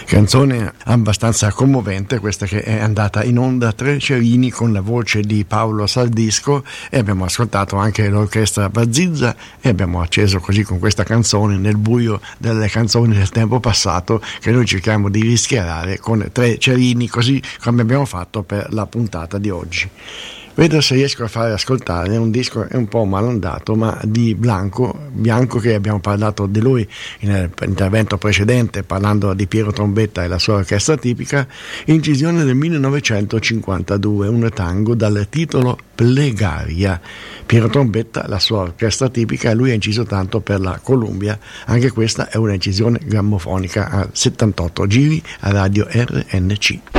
Canzone abbastanza commovente questa, che è andata in onda Tre Cerini con la voce di Paolo Saldisco, e abbiamo ascoltato anche l'orchestra Bazizza e abbiamo acceso così con questa canzone nel buio delle canzoni del tempo passato che noi cerchiamo di rischiarare con Tre Cerini, così come abbiamo fatto per la puntata di oggi. Vedo se riesco a fare ascoltare un disco, è un po' malandato, ma di Bianco, che abbiamo parlato di lui nell'intervento precedente parlando di Piero Trombetta e la sua orchestra tipica, incisione del 1952, un tango dal titolo Plegaria. Piero Trombetta, la sua orchestra tipica, e lui ha inciso tanto per la Columbia, anche questa è una incisione grammofonica a 78 giri a radio RNC.